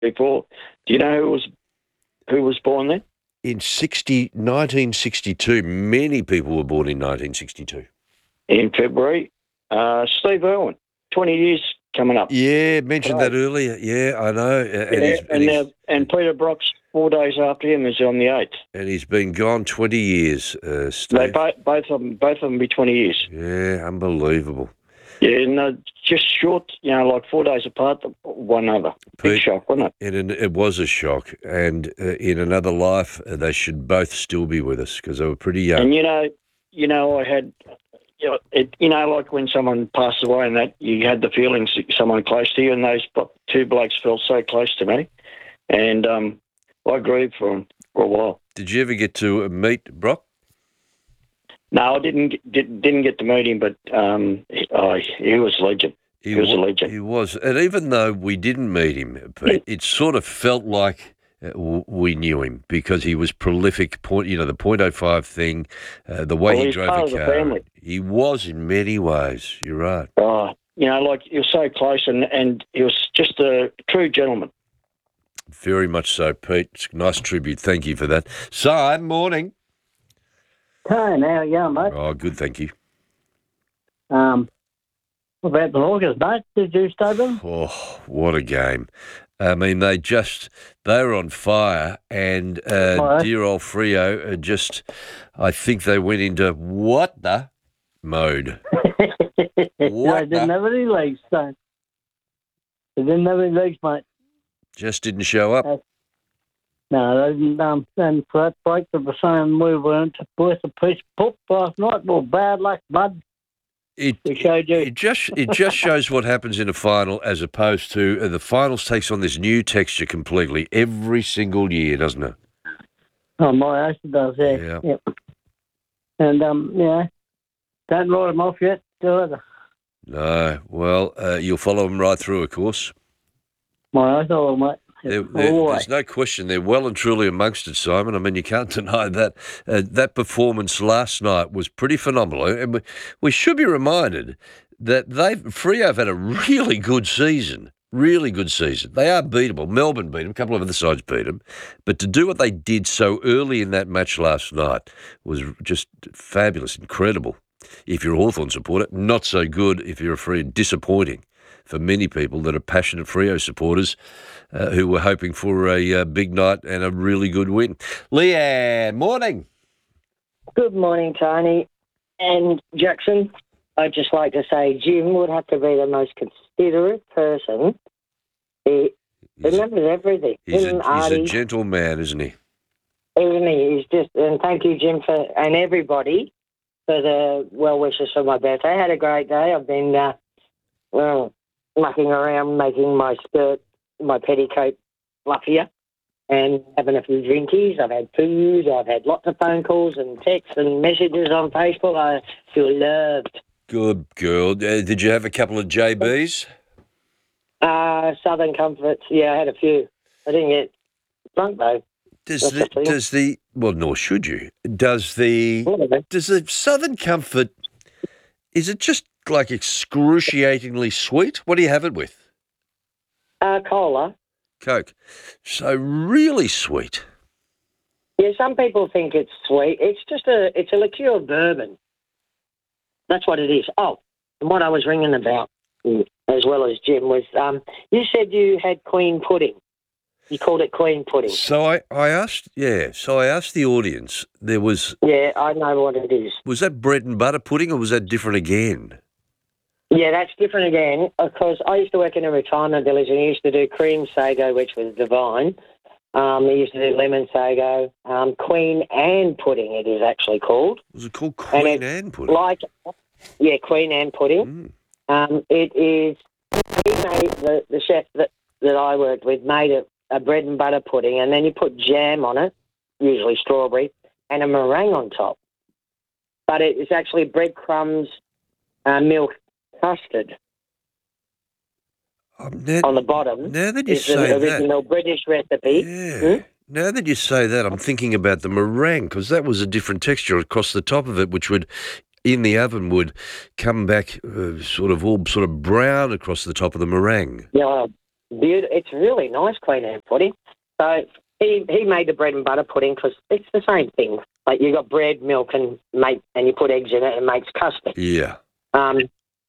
before. Do you know who was born then? In 1962, many people were born in 1962. In February, Steve Irwin, 20 years coming up. Yeah, mentioned that earlier. Yeah, I know. And Peter Brock's 4 days after him is on the 8th. And he's been gone 20 years, Steve. Both of them be 20 years. Yeah, unbelievable. Yeah, no, just short, like 4 days apart, one another. Big shock, wasn't it? It was a shock. And in another life, they should both still be with us because they were pretty young. And, I had, like when someone passes away and that, you had the feelings that someone close to you, and those two blokes felt so close to me. And I grieved for them for a while. Did you ever get to meet Brock? No, I didn't get to meet him, but he was a legend. He was a legend. He was. And even though we didn't meet him, it sort of felt like we knew him because he was prolific, the .05 thing, the way he drove a car. Family. He was in many ways. You're right. Like he was so close and he was just a true gentleman. Very much so, Pete. It's a nice tribute. Thank you for that. Si, morning. Hi, how are you, mate? Oh, good, thank you. What about the Hawkers, mate? Did you stay them? Oh, what a game. I mean, they were on fire, and dear old Freo I think they went into what the mode. They didn't have any legs, so. They didn't have any legs, mate. Just didn't show up. No, they didn't. And for that break, they were saying we weren't worth a piece of poop last night. Well, bad luck, bud. It just shows what happens in a final as opposed to the finals takes on this new texture completely every single year, doesn't it? Oh, my ass it does, yeah. Yep. And, don't write them off yet, do they? No. Well, you'll follow them right through, of course. My eyes are, mate. There's no question they're well and truly amongst it, Simon. I mean, you can't deny that. That performance last night was pretty phenomenal. And we should be reminded that Freo have had a really good season. Really good season. They are beatable. Melbourne beat them. A couple of other sides beat them. But to do what they did so early in that match last night was just fabulous, incredible. If you're a Hawthorn supporter, not so good if you're a Freo. Disappointing for many people that are passionate Freo supporters who were hoping for a big night and a really good win. Leanne, morning. Good morning, Tony and Jackson. I'd just like to say Jim would have to be the most considerate person. He remembers everything. He's a gentle man, isn't he? Isn't he? And thank you, Jim, and everybody for the well wishes for my birthday. I had a great day. I've been, mucking around, making my skirt, my petticoat fluffier and having a few drinkies. I've had food. I've had lots of phone calls and texts and messages on Facebook. I feel loved. Good girl. Did you have a couple of JBs? Southern Comforts. Yeah, I had a few. I didn't get drunk, though. Nor should you. Does the Southern Comfort, is it just like excruciatingly sweet? What do you have it with? Cola. Coke. So really sweet. Yeah, some people think it's sweet. It's a liqueur bourbon. That's what it is. Oh, and what I was ringing about, as well as Jim, was you said you had Queen pudding. You called it Queen pudding. So I asked the audience, there was... Yeah, I know what it is. Was that bread and butter pudding or was that different again? Yeah, that's different again, because I used to work in a retirement village and I used to do cream sago, which was divine. I used to do lemon sago, Queen Anne pudding it is actually called. Was it called Queen Anne pudding? Queen Anne pudding. It is, he made, the chef that I worked with made a bread and butter pudding, and then you put jam on it, usually strawberry, and a meringue on top. But it is actually breadcrumbs, milk, custard on the bottom. Now that you is say the original British recipe. Yeah. Now that you say that, I'm thinking about the meringue, because that was a different texture across the top of it, which would, in the oven, would come back sort of brown across the top of the meringue. Yeah, beautiful. It's really nice Queen Anne pudding. So he made the bread and butter pudding because it's the same thing. Like you got bread, milk, and you put eggs in it and makes custard. Yeah. The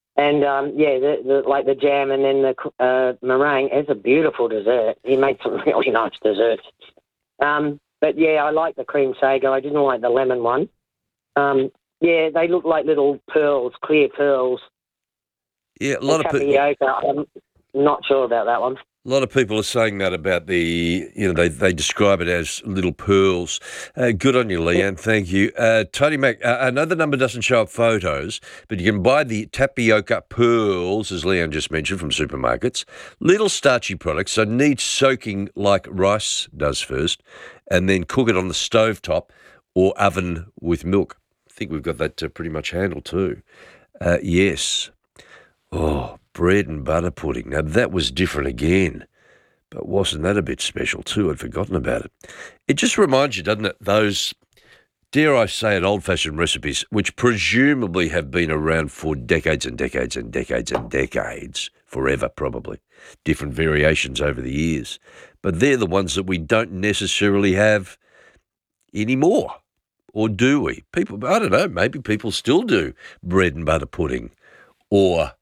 jam and then the meringue is a beautiful dessert. He made some really nice desserts. But yeah, I like the cream sago. I didn't like the lemon one. They look like little pearls, clear pearls. Yeah, a lot of people. I'm not sure about that one. A lot of people are saying that about they describe it as little pearls. Good on you, Leanne. Thank you. Tony Mac, I know the number doesn't show up photos, but you can buy the tapioca pearls, as Leanne just mentioned, from supermarkets. Little starchy products, so need soaking like rice does first, and then cook it on the stovetop or oven with milk. I think we've got that pretty much handled too. Yes. Oh, bread and butter pudding. Now, that was different again. But wasn't that a bit special too? I'd forgotten about it. It just reminds you, doesn't it, those, dare I say it, old-fashioned recipes, which presumably have been around for decades and decades and decades and decades, forever probably, different variations over the years. But they're the ones that we don't necessarily have anymore. Or do we? People, I don't know, maybe people still do bread and butter pudding or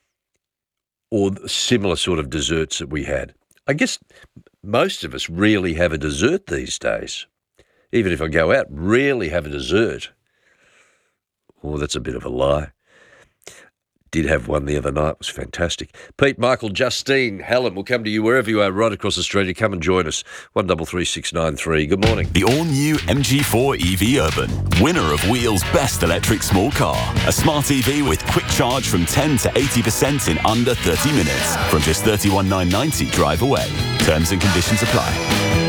similar sort of desserts that we had. I guess most of us rarely have a dessert these days. Even if I go out, rarely have a dessert. Oh, that's a bit of a lie. Did have one the other night. It was fantastic. Pete, Michael, Justine, Helen, we'll come to you wherever you are right across Australia. Come and join us. 133693. Good morning. The all-new MG4 EV Urban, winner of Wheel's best electric small car. A smart EV with quick charge from 10 to 80% in under 30 minutes. From just $31,990 drive away. Terms and conditions apply.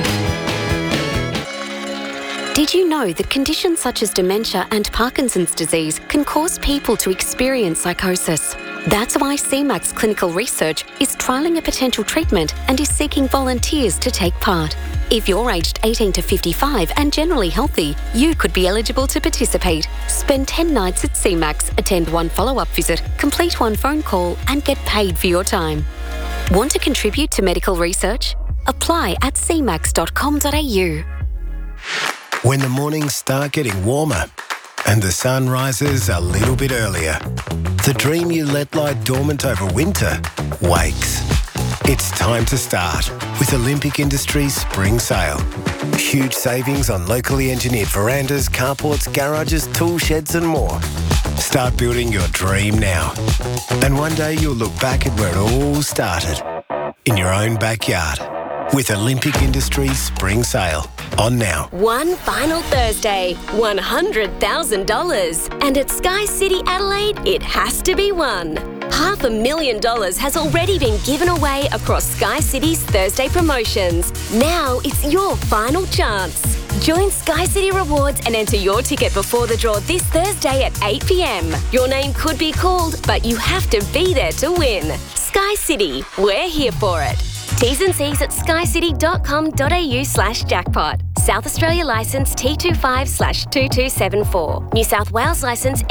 Did you know that conditions such as dementia and Parkinson's disease can cause people to experience psychosis? That's why CMAX Clinical Research is trialling a potential treatment and is seeking volunteers to take part. If you're aged 18 to 55 and generally healthy, you could be eligible to participate. Spend 10 nights at CMAX, attend one follow-up visit, complete one phone call and get paid for your time. Want to contribute to medical research? Apply at cmax.com.au. When the mornings start getting warmer and the sun rises a little bit earlier, the dream you let lie dormant over winter wakes. It's time to start with Olympic Industries Spring Sale. Huge savings on locally engineered verandas, carports, garages, tool sheds and more. Start building your dream now. And one day you'll look back at where it all started, in your own backyard. With Olympic Industries Spring Sale. On now. One final Thursday, $100,000. And at Sky City Adelaide, it has to be won. $500,000 has already been given away across Sky City's Thursday promotions. Now it's your final chance. Join Sky City Rewards and enter your ticket before the draw this Thursday at 8 p.m. Your name could be called, but you have to be there to win. Sky City, we're here for it. T's and C's at skycity.com.au/jackpot. South Australia licence T25/2274. New South Wales licence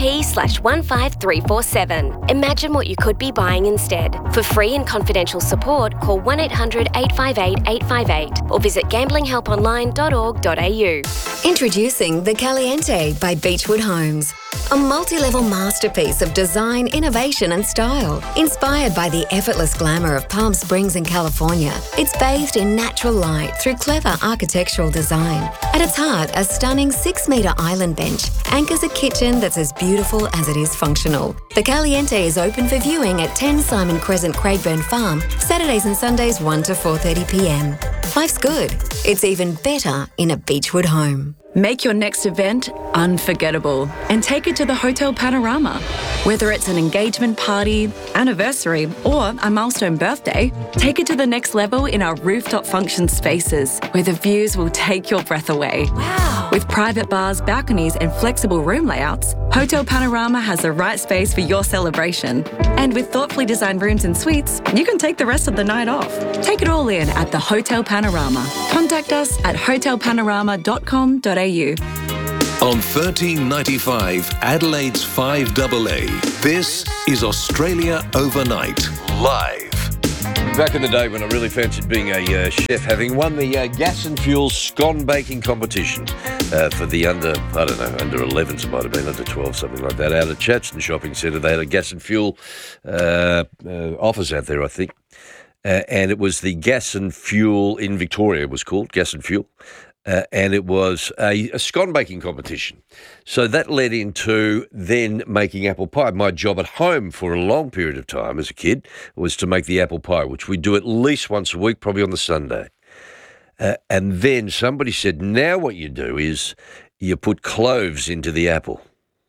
NTP/15347. Imagine what you could be buying instead. For free and confidential support, call 1-800-858-858 or visit gamblinghelponline.org.au. Introducing The Caliente by Beechwood Homes. A multi-level masterpiece of design, innovation and style. Inspired by the effortless glamour of Palm Springs in California, it's bathed in natural light through clever architectural design. At its heart, a stunning 6-metre island bench anchors a kitchen that's as beautiful as it is functional. The Caliente is open for viewing at 10 Simon Crescent, Craigburn Farm, Saturdays and Sundays 1 to 4:30 p.m. Life's good. It's even better in a Beechwood home. Make your next event unforgettable and take it to the Hotel Panorama. Whether it's an engagement party, anniversary, or a milestone birthday, take it to the next level in our rooftop function spaces, where the views will take your breath away. Wow! With private bars, balconies, and flexible room layouts, Hotel Panorama has the right space for your celebration. And with thoughtfully designed rooms and suites, you can take the rest of the night off. Take it all in at the Hotel Panorama. Contact us at hotelpanorama.com.au. On 1395 Adelaide's 5AA, this is Australia Overnight, live. Back in the day when I really fancied being a chef, having won the Gas and Fuel scone baking competition for the under 11s, it might have been, under 12, something like that, out at Chatston Shopping Centre. They had a Gas and Fuel office out there, I think. And it was the Gas and Fuel in Victoria, it was called, Gas and Fuel. And it was a scone baking competition. So that led into then making apple pie. My job at home for a long period of time as a kid was to make the apple pie, which we do at least once a week, probably on the Sunday. And then somebody said, now what you do is you put cloves into the apple.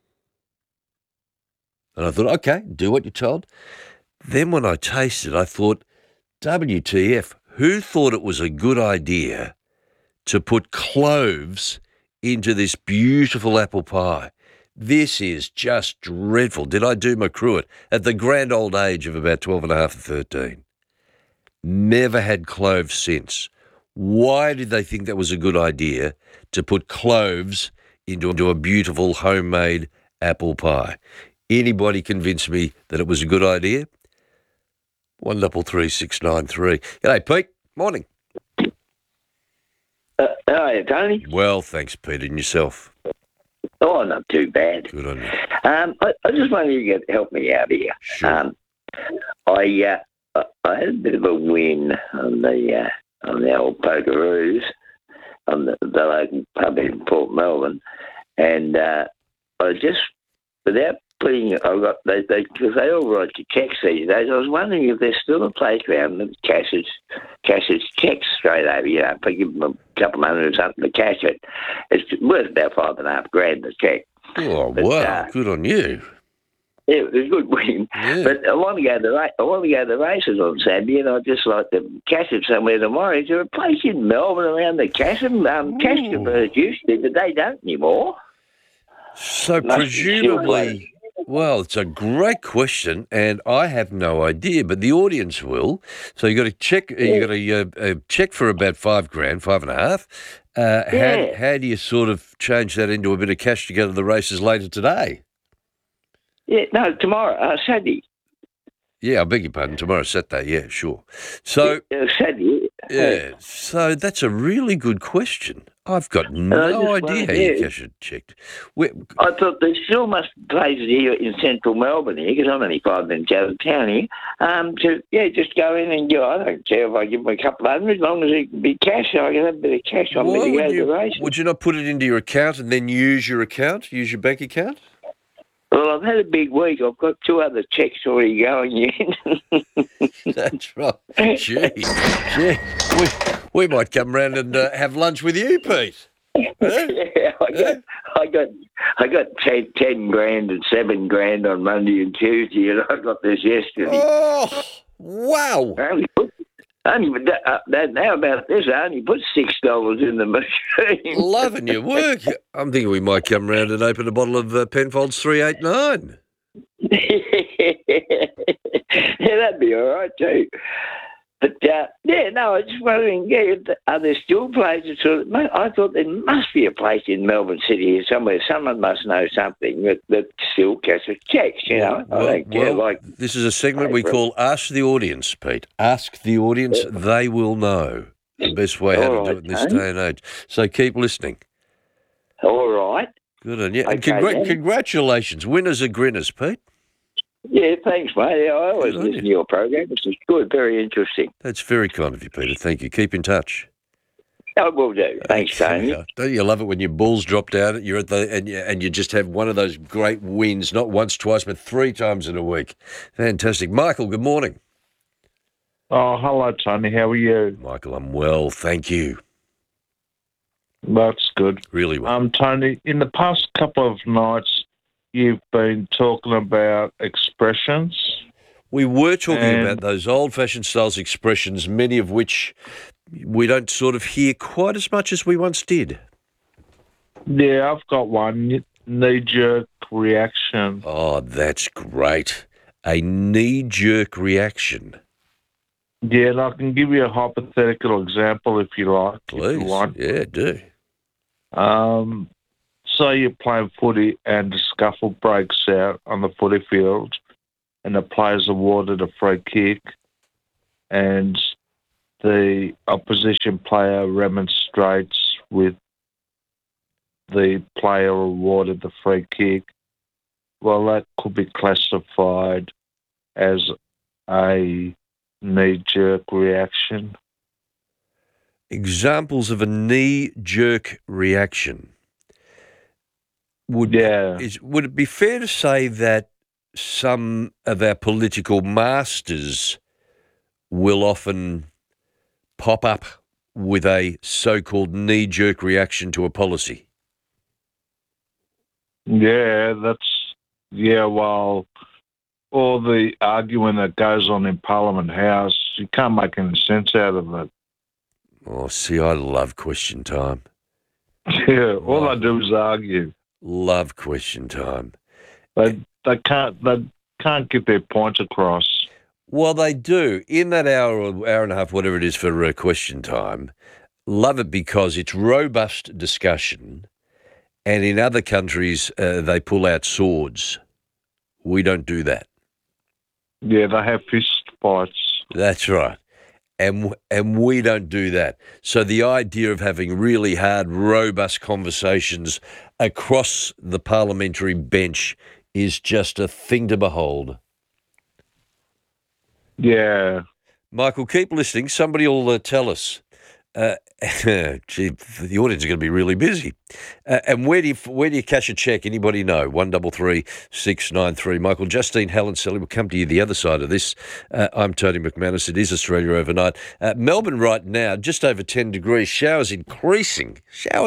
And I thought, okay, do what you're told. Then when I tasted, I thought, WTF, who thought it was a good idea to put cloves into this beautiful apple pie? This is just dreadful. Did I do my cruet at the grand old age of about 12 and a half or 13? Never had cloves since. Why did they think that was a good idea to put cloves into a beautiful homemade apple pie? Anybody convince me that it was a good idea? 133693. G'day, Pete. Morning. Hi, Tony. Well, thanks, Peter. And yourself? Oh, not too bad. Good on you. I just wondered if you could help me out here. Sure. I had a bit of a win on the old Pokeroos, on the local pub in Port Melbourne, and I just, without putting, because they all write your checks these days. I was wondering if there's still a place around that cashes checks straight over. You know, if I give them a couple of hundred or something to cash it, it's worth about $5,500 a check. Oh, wow! Good on you. Yeah, it was a good win. Yeah. But I want to go to the races on Saturday, and I'd just like to cash it somewhere tomorrow. Is there a place in Melbourne around the cash them? Cash them first used to, but they don't anymore. So presumably, well, it's a great question, and I have no idea, but the audience will. So you got to check. You got to check for about $5,000, $5,500. How do you sort of change that into a bit of cash to go to the races later today? Yeah, no, tomorrow, Saturday. Yeah, I beg your pardon. Tomorrow's Saturday. Yeah, sure. So Saturday. Yeah. So that's a really good question. I've got no idea how you cash it checked. I thought there still must be places here in central Melbourne here, because I'm only 5 minutes out of town here. Just go in and I don't care if I give them a couple of hundred, as long as it can be cash. I can have a bit of cash on me to go to the race. Would you not put it into your account and then use your bank account? Well, I've had a big week. I've got 2 other checks already going in. That's right. Gee. We might come round and have lunch with you, Pete. Yeah, I got 10 grand and 7 grand on Monday and Tuesday, and I got this yesterday. Oh, wow! Now about this, I only put $6 in the machine. Loving your work. I'm thinking we might come round and open a bottle of Penfolds 389. Yeah, that'd be all right too. But, I was just wondering, are there still places? I thought there must be a place in Melbourne City here somewhere. Someone must know something that still cashes checks, you know. This is a segment we call Ask the Audience, Pete. Ask the audience. They will know the best way how to do it in this day and age. So keep listening. All right. Good on you. Okay, and congratulations. Winners are grinners, Pete. Yeah, thanks, mate. Yeah, I always listen to your program. It's good, very interesting. That's very kind of you, Peter. Thank you. Keep in touch. I will do. Thanks, Tony. Don't you love it when your balls drop down? You're at and you just have one of those great wins, not once, twice, but 3 times in a week. Fantastic. Michael, good morning. Oh, hello, Tony. How are you? Michael, I'm well, thank you. That's good. Really well. Tony, in the past couple of nights, you've been talking about expressions. We were talking about those old-fashioned styles expressions, many of which we don't sort of hear quite as much as we once did. Yeah, I've got one. Knee-jerk reaction. Oh, that's great. A knee-jerk reaction. Yeah, and I can give you a hypothetical example if you like. Please. If you want. Yeah, do. Say you're playing footy and a scuffle breaks out on the footy field and the players awarded a free kick. and the opposition player remonstrates with the player awarded the free kick, well, that could be classified as a knee-jerk reaction. Examples of a knee-jerk reaction. Would it be fair to say that some of our political masters will often pop up with a so-called knee-jerk reaction to a policy? Well, all the arguing that goes on in Parliament House, you can't make any sense out of it. Oh, see, I love question time. Yeah, all I do is argue. Love question time. They can't get their points across. Well, they do. In that hour or hour and a half, whatever it is for question time, love it because it's robust discussion. And in other countries, they pull out swords. We don't do that. Yeah, they have fist fights. That's right. And we don't do that. So the idea of having really hard, robust conversations across the parliamentary bench is just a thing to behold. Yeah. Michael, keep listening. Somebody will tell us. Gee, the audience are going to be really busy. And where do you cash a cheque? Anybody know? 133 693. Michael, Justine, Helen, Sally, we'll come to you the other side of this. I'm Tony McManus. It is Australia Overnight. Melbourne right now, just over 10 degrees. Showers increasing.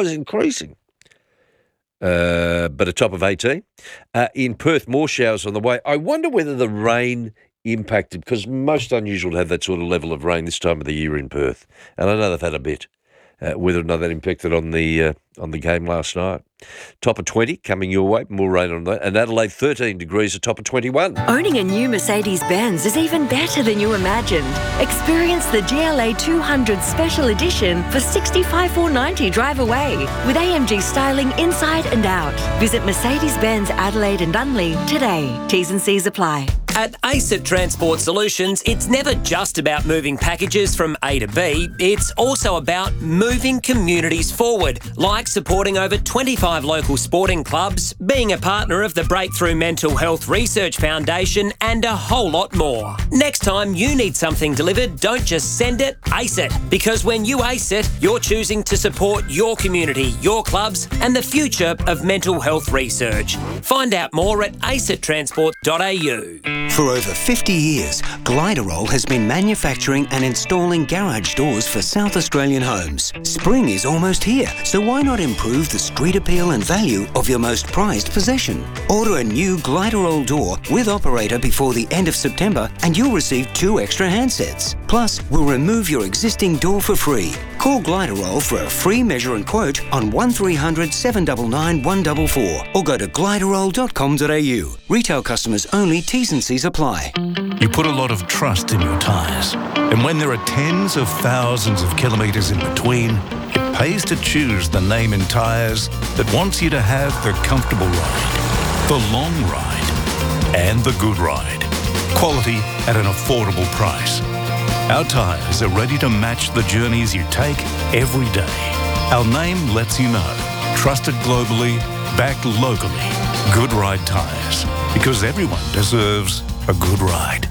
But a top of 18. In Perth, more showers on the way. I wonder whether the rain impacted, because most unusual to have that sort of level of rain this time of the year in Perth, and I know they've had a bit. Whether or not that impacted on the game last night. Top of 20 coming your way, more rain on that. And Adelaide 13 degrees, a top of 21. Owning a new Mercedes-Benz is even better than you imagined. Experience the GLA 200 Special Edition for $65,490 drive away with AMG styling inside and out. Visit Mercedes-Benz Adelaide and Dunley today. T's and C's apply. At ACET Transport Solutions, it's never just about moving packages from A to B, it's also about moving communities forward, like supporting over 25 local sporting clubs, being a partner of the Breakthrough Mental Health Research Foundation, and a whole lot more. Next time you need something delivered, don't just send it, ACE it. Because when you ACE it, you're choosing to support your community, your clubs, and the future of mental health research. Find out more at acettransport.au. For over 50 years, Gliderol has been manufacturing and installing garage doors for South Australian homes. Spring is almost here, so why not improve the street appeal and value of your most prized possession? Order a new Gliderol door with operator before the end of September and you'll receive 2 extra handsets. Plus, we'll remove your existing door for free. Call Gliderol for a free measure and quote on 1300 799 144 or go to gliderol.com.au. Retail customers only, T's and C's apply. You put a lot of trust in your tyres. And when there are tens of thousands of kilometres in between, it pays to choose the name in tyres that wants you to have the comfortable ride, the long ride, and the good ride. Quality at an affordable price. Our tyres are ready to match the journeys you take every day. Our name lets you know. Trusted globally, backed locally. Good Ride Tyres. Because everyone deserves a good ride.